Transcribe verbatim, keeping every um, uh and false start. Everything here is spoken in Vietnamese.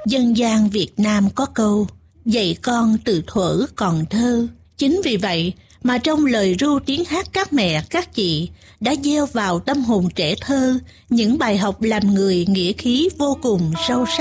Dân gian Việt Nam có câu dạy con từ thuở còn thơ. Chính vì vậy mà trong lời ru tiếng hát các mẹ, các chị đã gieo vào tâm hồn trẻ thơ những bài học làm người nghĩa khí vô cùng sâu sắc.